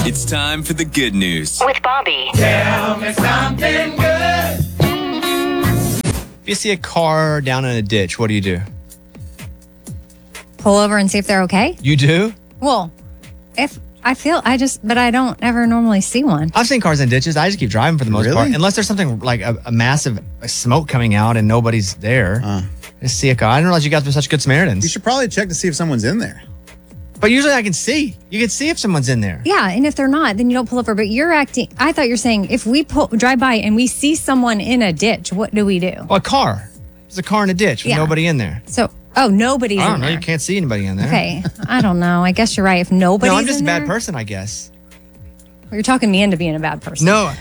It's time for the good news with Bobby. Tell me something good. If you see a car down in a ditch, what do you do? Pull over and see if they're okay? You do? Well, if I but I don't ever normally see one. I've seen cars in ditches. I just keep driving for the most part. Unless there's something like a massive smoke coming out and nobody's there. Just see a car. I didn't realize you guys were such good Samaritans. You should probably check to see if someone's in there. But usually I can see. You can see if someone's in there. Yeah, and if they're not, then you don't pull over. But I thought you're saying if we drive by and we see someone in a ditch, what do we do? Well, a car. There's a car in a ditch with nobody in there. So, nobody's in there. I don't know. You can't see anybody in there. Okay, I don't know. I guess you're right. If nobody's in there. No, I'm just a bad person, I guess. Well, you're talking me into being a bad person. No.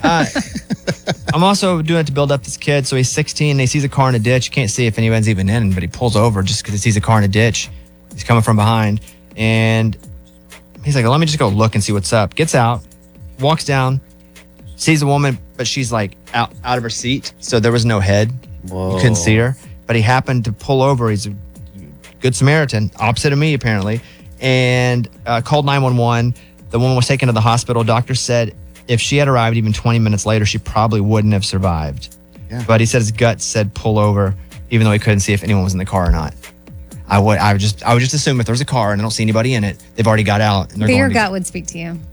I'm also doing it to build up this kid. So he's 16. And he sees a car in a ditch. You can't see if anyone's even in, but he pulls over just because he sees a car in a ditch. He's coming from behind. And he's like, let me just go look and see what's up. Gets out, walks down, sees a woman, but she's like out of her seat. So there was no head. Whoa. You couldn't see her. But he happened to pull over. He's a good Samaritan, opposite of me apparently, and called 911. The woman was taken to the hospital. Doctor said if she had arrived even 20 minutes later, she probably wouldn't have survived. Yeah. But he said his gut said pull over, even though he couldn't see if anyone was in the car or not. I would just assume if there's a car and I don't see anybody in it, they've already got out. And but your gut would speak to you.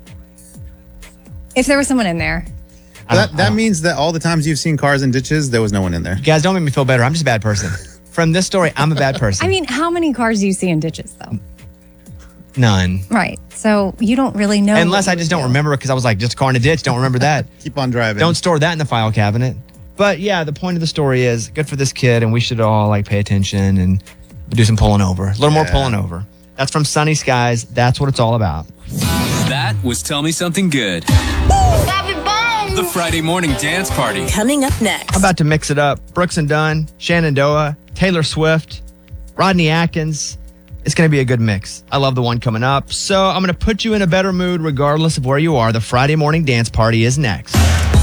If there was someone in there. That means that all the times you've seen cars in ditches, there was no one in there. You guys, don't make me feel better. I'm just a bad person. From this story, I'm a bad person. I mean, how many cars do you see in ditches, though? None. Right. So you don't really know. Unless I just don't remember because I was like, just a car in a ditch. Don't remember that. Keep on driving. Don't store that in the file cabinet. But yeah, the point of the story is good for this kid, and we should all like pay attention and do some pulling over. A little more pulling over. That's from Sunny Skies. That's what it's all about. That was Tell Me Something Good. The Friday morning dance party. Coming up next. I'm about to mix it up. Brooks and Dunn, Shenandoah, Taylor Swift, Rodney Atkins. It's going to be a good mix. I love the one coming up. So I'm going to put you in a better mood regardless of where you are. The Friday morning dance party is next.